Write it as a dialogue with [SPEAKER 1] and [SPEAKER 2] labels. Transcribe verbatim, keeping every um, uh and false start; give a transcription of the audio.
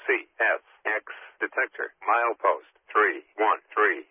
[SPEAKER 1] C S X detector. Milepost three one three.